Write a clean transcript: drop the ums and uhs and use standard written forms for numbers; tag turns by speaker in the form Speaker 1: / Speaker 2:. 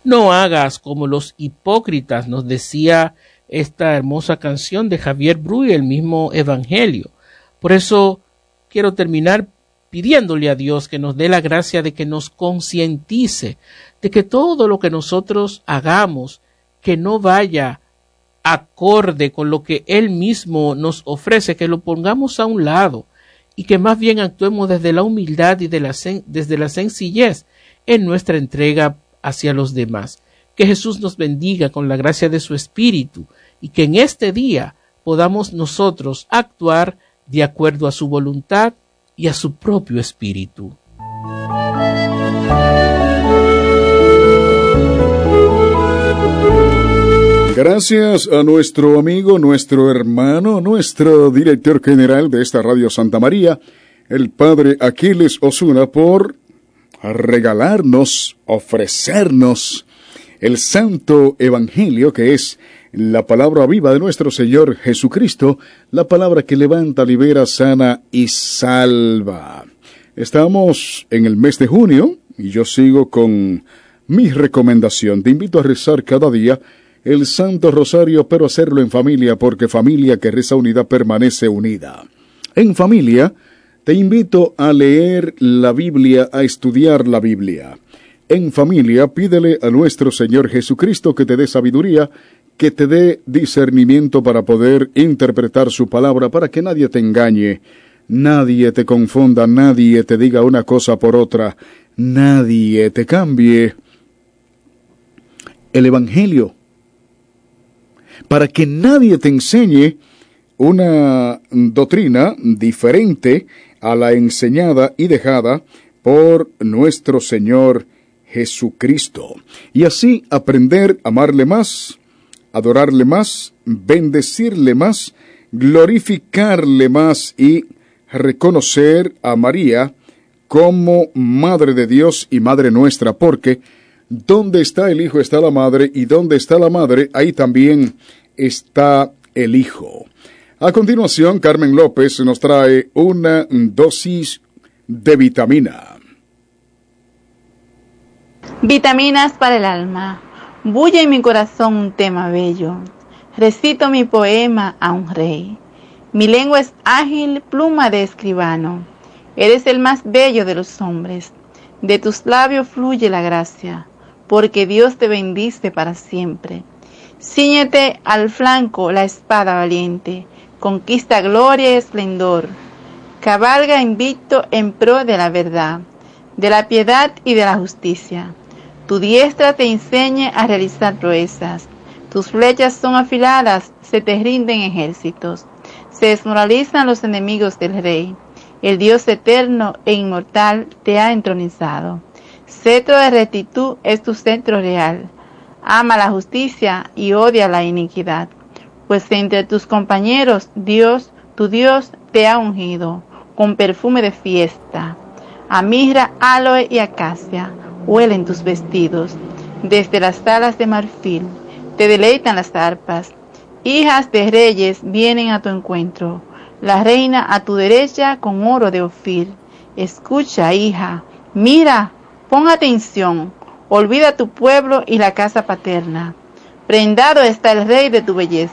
Speaker 1: No hagas como los hipócritas, nos decía esta hermosa canción de Javier Bru y el mismo Evangelio. Por eso quiero terminar pidiéndole a Dios que nos dé la gracia de que nos concientice de que todo lo que nosotros hagamos que no vaya acorde con lo que Él mismo nos ofrece, que lo pongamos a un lado y que más bien actuemos desde la humildad y desde la sencillez en nuestra entrega hacia los demás. Que Jesús nos bendiga con la gracia de su Espíritu y que en este día podamos nosotros actuar de acuerdo a su voluntad y a su propio espíritu.
Speaker 2: Gracias a nuestro amigo, nuestro hermano, nuestro director general de esta Radio Santa María, el Padre Aquiles Osuna, por regalarnos, ofrecernos el Santo Evangelio, que es la palabra viva de nuestro Señor Jesucristo, la palabra que levanta, libera, sana y salva. Estamos en el mes de junio y yo sigo con mi recomendación. Te invito a rezar cada día el Santo Rosario, pero hacerlo en familia, porque familia que reza unida permanece unida. En familia, te invito a leer la Biblia, a estudiar la Biblia. En familia, pídele a nuestro Señor Jesucristo que te dé sabiduría, que te dé discernimiento para poder interpretar su palabra, para que nadie te engañe, nadie te confunda, nadie te diga una cosa por otra, nadie te cambie el Evangelio, para que nadie te enseñe una doctrina diferente a la enseñada y dejada por nuestro Señor Jesucristo. Y así aprender a amarle más, adorarle más, bendecirle más, glorificarle más y reconocer a María como Madre de Dios y Madre nuestra, porque donde está el Hijo está la Madre, y donde está la Madre, ahí también está el Hijo. A continuación, Carmen López nos trae una dosis de vitamina.
Speaker 3: Vitaminas para el alma. Bulle en mi corazón un tema bello. Recito mi poema a un rey. Mi lengua es ágil, pluma de escribano. Eres el más bello de los hombres. De tus labios fluye la gracia, porque Dios te bendice para siempre. Cíñete al flanco la espada valiente, conquista gloria y esplendor. Cabalga invicto en pro de la verdad, de la piedad y de la justicia. Tu diestra te enseña a realizar proezas. Tus flechas son afiladas, se te rinden ejércitos. Se desmoralizan los enemigos del rey. El Dios eterno e inmortal te ha entronizado. Cetro de rectitud es tu centro real. Ama la justicia y odia la iniquidad. Pues entre tus compañeros, Dios, tu Dios, te ha ungido con perfume de fiesta. A mirra, aloe y acacia huelen tus vestidos. Desde las salas de marfil te deleitan las arpas. Hijas de reyes vienen a tu encuentro. La reina a tu derecha con oro de Ofir. Escucha, hija, mira, pon atención. Olvida tu pueblo y la casa paterna. Prendado está el rey de tu belleza.